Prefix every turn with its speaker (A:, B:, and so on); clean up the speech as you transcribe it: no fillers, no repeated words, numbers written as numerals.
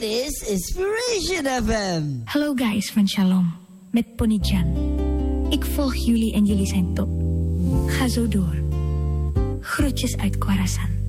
A: Dit is Inspiration FM.
B: Hallo guys van Shalom, met Pony Jan. Ik volg jullie en jullie zijn top. Ga zo door. Groetjes uit Kwarasan.